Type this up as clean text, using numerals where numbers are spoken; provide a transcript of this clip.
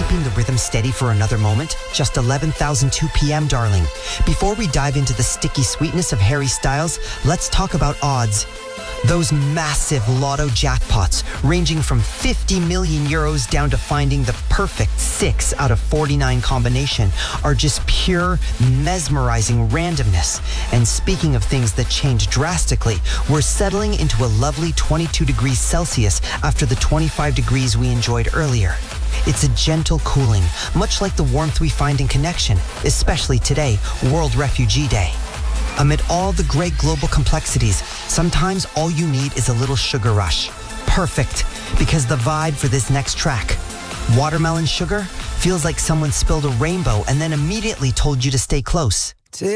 keeping the rhythm steady for another moment? Just 11,002 p.m., darling. Before we dive into the sticky sweetness of Harry Styles, let's talk about odds. Those massive lotto jackpots, ranging from 50 million euros down to finding the perfect 6 out of 49 combination, are just pure, mesmerizing randomness. And speaking of things that change drastically, we're settling into a lovely 22 degrees Celsius after the 25 degrees we enjoyed earlier. It's a gentle cooling, much like the warmth we find in connection, especially today, World Refugee Day. Amid all the great global complexities, sometimes all you need is a little sugar rush. Perfect, because the vibe for this next track, Watermelon Sugar, feels like someone spilled a rainbow and then immediately told you to stay close.